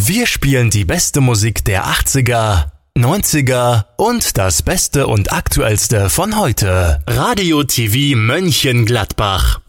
Wir spielen die beste Musik der 80er, 90er und das Beste und Aktuellste von heute. Radio TV Mönchengladbach.